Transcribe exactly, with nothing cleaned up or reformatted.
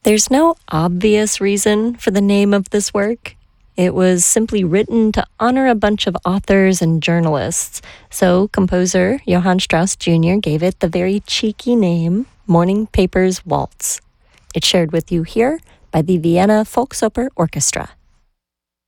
There's no obvious reason for the name of this work. It was simply written to honor a bunch of authors and journalists, so composer Johann Strauss Junior gave it the very cheeky name, Morning Papers Waltz. It's shared with you here by the Vienna Volksoper Orchestra.